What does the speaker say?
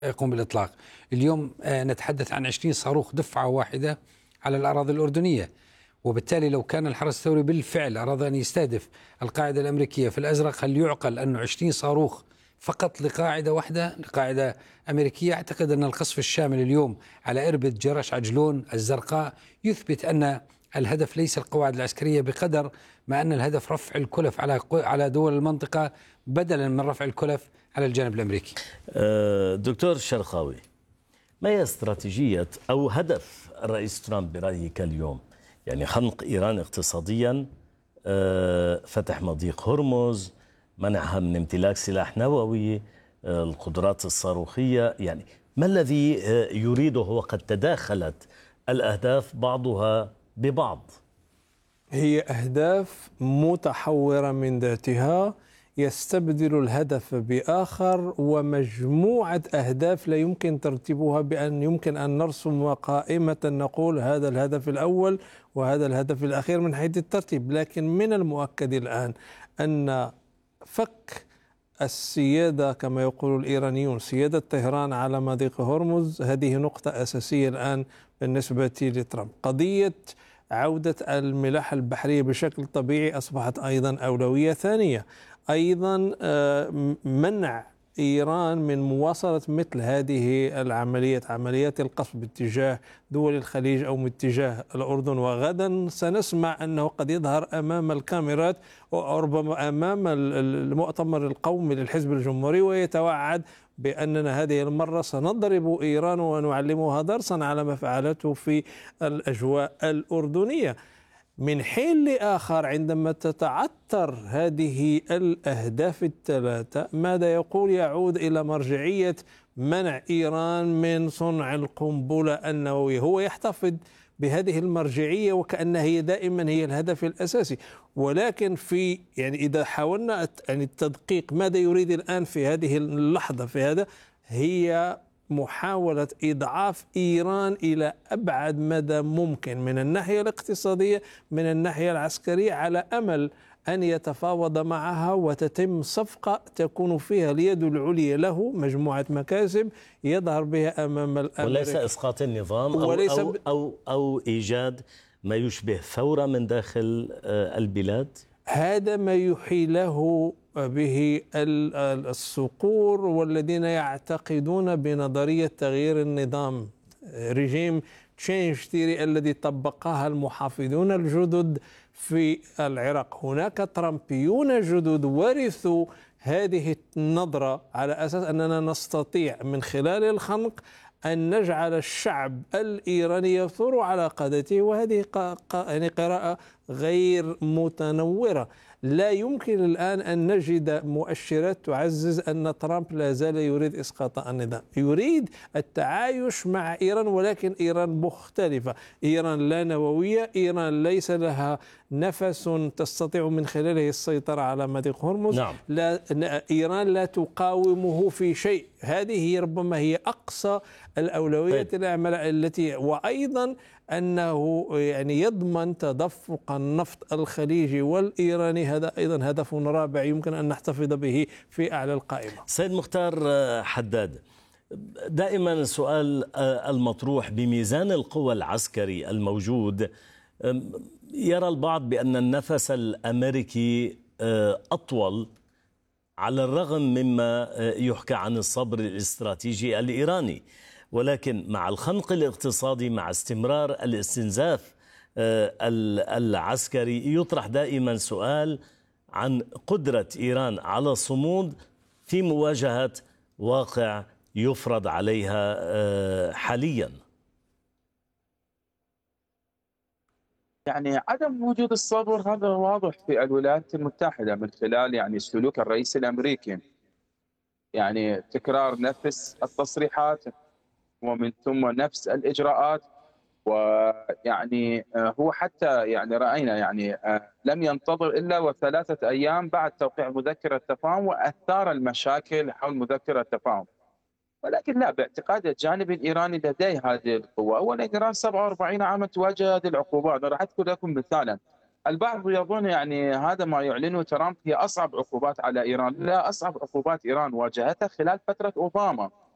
يقوم بالإطلاق. اليوم نتحدث عن 20 صاروخ دفعة واحدة على الأراضي الأردنية، وبالتالي لو كان الحرس الثوري بالفعل أراد أن يستهدف القاعدة الأمريكية في الأزرق، هل يعقل أنه 20 صاروخ فقط لقاعدة واحدة، لقاعدة أمريكية؟ أعتقد أن القصف الشامل اليوم على إربد جرش عجلون الزرقاء يثبت أن الهدف ليس القواعد العسكرية بقدر ما أن الهدف رفع الكلف على دول المنطقة بدلا من رفع الكلف على الجانب الأمريكي. دكتور الشرقاوي، ما هي استراتيجية أو هدف الرئيس ترامب برأيك اليوم؟ يعني خنق إيران اقتصاديا، فتح مضيق هرمز، منعها من امتلاك سلاح نووي، القدرات الصاروخية، يعني ما الذي يريده وقد تداخلت الأهداف بعضها ببعض؟ هي أهداف متحورة من ذاتها، يستبدل الهدف بآخر، ومجموعة أهداف لا يمكن ترتيبها بأن يمكن أن نرسم قائمة نقول هذا الهدف الأول وهذا الهدف الأخير من حيث الترتيب. لكن من المؤكد الآن أن فك السيادة كما يقول الإيرانيون، سيادة طهران على مضيق هرمز، هذه نقطة أساسية الآن بالنسبة لترامب. قضية عودة الملاحة البحرية بشكل طبيعي أصبحت أيضا أولوية ثانية. أيضا منع إيران من مواصلة مثل هذه العمليات، عمليات القصف باتجاه دول الخليج أو باتجاه الأردن. وغدا سنسمع أنه قد يظهر أمام الكاميرات وربما أمام المؤتمر القومي للحزب الجمهوري ويتوعد بأننا هذه المرة سنضرب إيران ونعلمها درسا على ما فعلته في الأجواء الأردنية. من حين لآخر عندما تتعثر هذه الأهداف الثلاثة، ماذا يقول؟ يعود إلى مرجعية منع إيران من صنع القنبلة النووية. هو يحتفظ بهذه المرجعية وكأنها هي دائما هي الهدف الأساسي. ولكن إذا حاولنا التدقيق ماذا يريد الآن في هذه اللحظة في هذا، هي محاولة إضعاف إيران إلى أبعد مدى ممكن من الناحية الاقتصادية، من الناحية العسكرية، على أمل أن يتفاوض معها وتتم صفقة تكون فيها اليد العليا له، مجموعة مكاسب يظهر بها أمام الأمريكي، وليس إسقاط النظام أو إيجاد ما يشبه ثورة من داخل البلاد. هذا ما يحيله به الصقور والذين يعتقدون بنظرية تغيير النظام، ريجيم تشينج ثيري الذي طبقها المحافظون الجدد في العراق. هناك ترامبيون جدد ورثوا هذه النظرة على أساس أننا نستطيع من خلال الخنق أن نجعل الشعب الإيراني يثور على قادته، وهذه قراءة غير متنورة. لا يمكن الآن أن نجد مؤشرات تعزز أن ترامب لا زال يريد إسقاط النظام، يريد التعايش مع إيران، ولكن إيران مختلفة. إيران لا نووية، إيران ليس لها نفس تستطيع من خلاله السيطرة على مضيق هرمز. نعم. إيران لا تقاومه في شيء. هذه ربما هي أقصى الأولويات التي، وأيضا أنه يضمن تدفق النفط الخليجي والإيراني، هذا أيضا هدف رابع يمكن أن نحتفظ به في أعلى القائمة. سيد مختار حداد، دائما السؤال المطروح بميزان القوى العسكري الموجود، يرى البعض بأن النفس الأمريكي أطول على الرغم مما يحكى عن الصبر الاستراتيجي الإيراني، ولكن مع الخنق الاقتصادي، مع استمرار الاستنزاف العسكري، يطرح دائما سؤال عن قدرة إيران على الصمود في مواجهة واقع يفرض عليها حاليا. يعني عدم وجود الصبر هذا واضح في الولايات المتحدة من خلال سلوك الرئيس الأمريكي، تكرار نفس التصريحات ومن ثم نفس الإجراءات. هو حتى رأينا لم ينتظر إلا وثلاثة أيام بعد توقيع مذكرة التفاهم وأثار المشاكل حول مذكرة التفاهم. ولكن لا، باعتقاد الجانب الإيراني لديه هذه القوة. أولا إيران 47 عاما تواجه هذه العقوبات. أنا راح أذكر لكم مثالا. البعض يظن هذا ما يعلنه ترامب هي أصعب عقوبات على إيران. لا، أصعب عقوبات إيران واجهتها خلال فترة أوباما.